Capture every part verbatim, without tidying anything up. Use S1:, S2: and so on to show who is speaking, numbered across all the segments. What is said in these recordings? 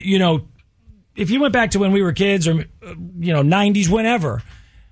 S1: you know, if you went back to when we were kids or, you know, nineties, whenever,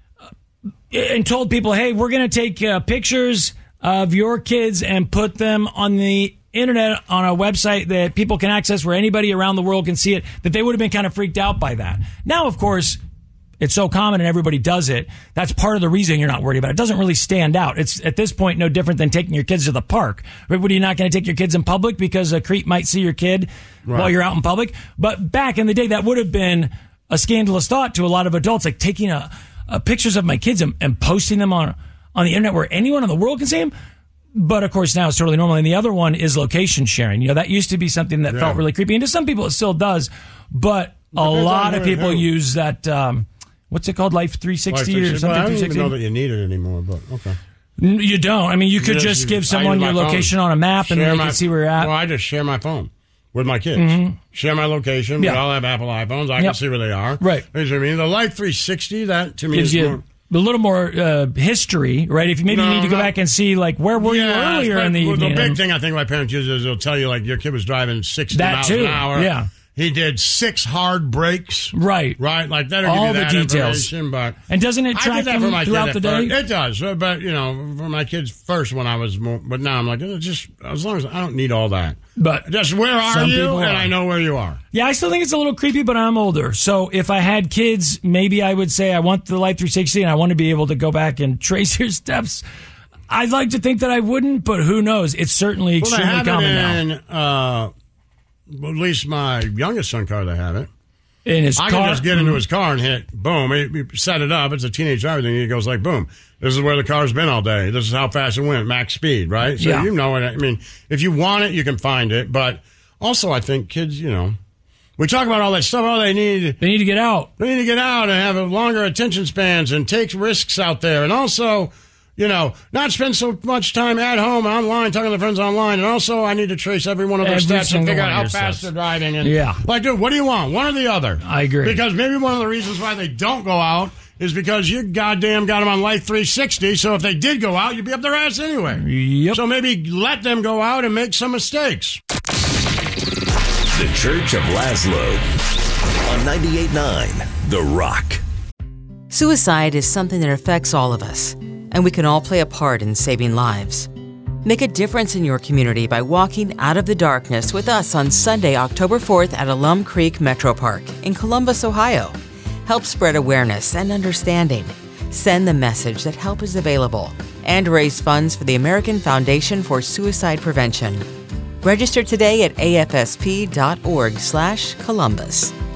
S1: and told people, hey, we're going to take uh, pictures of your kids and put them on the internet on a website that people can access where anybody around the world can see it, that they would have been kind of freaked out by that. Now, of course, it's so common and everybody does it. That's part of the reason you're not worried about it. It doesn't really stand out. It's at this point no different than taking your kids to the park. Right? What, are you not going to take your kids in public because a creep might see your kid right. while you're out in public? But back in the day, that would have been a scandalous thought to a lot of adults, like taking a, a pictures of my kids and, and posting them on on the internet where anyone in the world can see them. But of course now it's totally normal. And the other one is location sharing. You know, that used to be something that yeah. felt really creepy. And to some people it still does. But a lot of people use that, um, what's it called? Life three sixty or something?
S2: Well, I don't even know that you need it anymore, but okay.
S1: You don't. I mean, you could you just, just give someone your location phone. on a map share and they my, can see where you're at.
S2: Well, I just share my phone with my kids. Mm-hmm. Share my location. Yeah. We all have Apple iPhones. I yep. can see where they are.
S1: Right.
S2: You know what I mean? The Life three sixty, that to me
S1: Gives
S2: is
S1: you
S2: more...
S1: a little more uh, history, right? If you maybe no, you need to go no. back and see, like, where were
S2: yeah,
S1: you earlier in the
S2: well,
S1: evening?
S2: The big thing I think my parents use is they'll tell you, like, your kid was driving sixty
S1: that
S2: miles
S1: too.
S2: an hour.
S1: Yeah.
S2: He did six hard breaks.
S1: Right.
S2: Right? Like, that'll
S1: all
S2: give you that
S1: the details.
S2: But
S1: and doesn't it track them throughout the day?
S2: It does. But, you know, for my kids first when I was more, but now I'm like, just as long as I don't need all that. But just where are you? And I know where you are.
S1: Yeah, I still think it's a little creepy, but I'm older. So if I had kids, maybe I would say I want the Life three sixty and I want to be able to go back and trace your steps. I'd like to think that I wouldn't, but who knows? It's certainly extremely
S2: well, they have
S1: common
S2: it in,
S1: now.
S2: Uh, at least my youngest son car, they have it.
S1: In his
S2: I
S1: car?
S2: can just get into his car and hit, boom. He, he set it up. It's a teenage driver thing. He goes like, boom. This is where the car's been all day. This is how fast it went, max speed, right? So
S1: yeah.
S2: you know it. I mean, if you want it, you can find it. But also, I think kids, you know, we talk about all that stuff. Oh, they need...
S1: They need to get out.
S2: They need to get out and have a longer attention spans and take risks out there. And also... You know, not spend so much time at home, online, talking to friends online. And also, I need to trace every one of their
S1: every
S2: steps and figure out how
S1: fast
S2: steps. they're driving. And
S1: yeah.
S2: Like, dude, what do you want? One or the other?
S1: I agree.
S2: Because maybe one of the reasons why they don't go out is because you goddamn got them on Life three sixty. So if they did go out, you'd be up their ass anyway.
S1: Yep.
S2: So maybe let them go out and make some mistakes.
S3: The Church of Laszlo on ninety-eight point nine The Rock.
S4: Suicide is something that affects all of us, and we can all play a part in saving lives. Make a difference in your community by walking out of the darkness with us on Sunday, October fourth at Alum Creek Metro Park in Columbus, Ohio. Help spread awareness and understanding. Send the message that help is available and raise funds for the American Foundation for Suicide Prevention. Register today at A F S P dot org slash Columbus.